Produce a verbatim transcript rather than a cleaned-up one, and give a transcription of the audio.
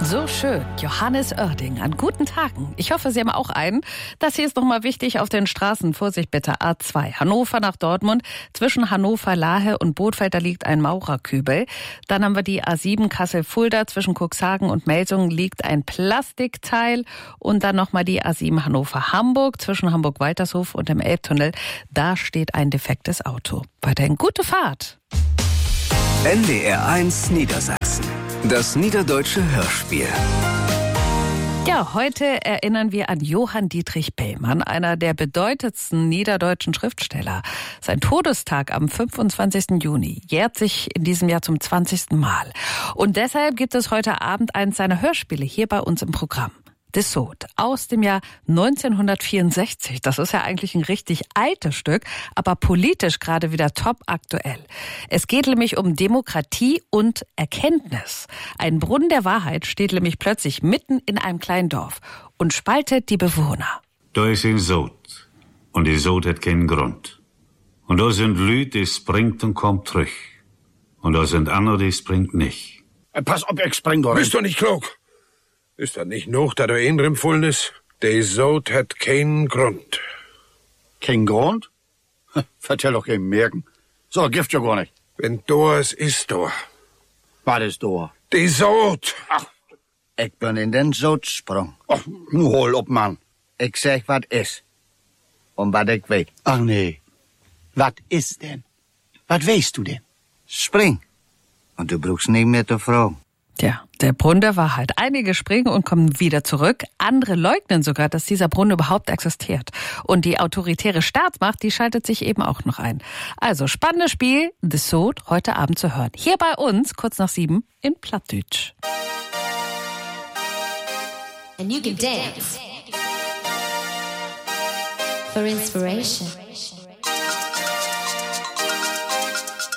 So schön. Johannes Oerding an guten Tagen. Ich hoffe, Sie haben auch einen. Das hier ist nochmal wichtig auf den Straßen. Vorsicht bitte, A zwei. Hannover nach Dortmund. Zwischen Hannover, Lahe und Bothfeld, da liegt ein Maurerkübel. Dann haben wir die A sieben Kassel-Fulda. Zwischen Cuxhagen und Melsungen liegt ein Plastikteil. Und dann nochmal die A sieben Hannover-Hamburg. Zwischen Hamburg-Waltershof und dem Elbtunnel. Da steht ein defektes Auto. Weiterhin gute Fahrt. N D R eins Niedersachsen. Das niederdeutsche Hörspiel. Ja, heute erinnern wir an Johann Dietrich Bellmann, einer der bedeutendsten niederdeutschen Schriftsteller. Sein Todestag am fünfundzwanzigsten Juni jährt sich in diesem Jahr zum zwanzigsten Mal. Und deshalb gibt es heute Abend eines seiner Hörspiele hier bei uns im Programm. De Sot aus dem Jahr neunzehnhundertvierundsechzig. Das ist ja eigentlich ein richtig altes Stück, aber politisch gerade wieder top aktuell. Es geht nämlich um Demokratie und Erkenntnis. Ein Brunnen der Wahrheit steht nämlich plötzlich mitten in einem kleinen Dorf und spaltet die Bewohner. Da ist ein Sot und die Sot hat keinen Grund. Und da sind Leute, die springt und kommt zurück. Und da sind andere, die springt nicht. Pass auf, ich spring doch. Bist du nicht klug? Ist das nicht noch, da du inrem Fullnis? Die Sot hat keinen Grund. Kein Grund? Vertell doch kein Merken. So, Gift ja gar nicht. Wenn do es ist do. Was ist da? Die Sot! Ach, ich bin in den Sot sprung. Ach, nu hol op, Mann. Ich sag, was ist. Und was ich weet. Ach nee. Was ist denn? Was weißt du denn? Spring. Und du brauchst nicht mehr zu fragen. Ja, der Brunnen der Wahrheit. Einige springen und kommen wieder zurück. Andere leugnen sogar, dass dieser Brunnen überhaupt existiert. Und die autoritäre Staatsmacht, die schaltet sich eben auch noch ein. Also spannendes Spiel, De Sot, heute Abend zu hören. Hier bei uns, kurz nach sieben, in Plattdeutsch. And you can dance for inspiration.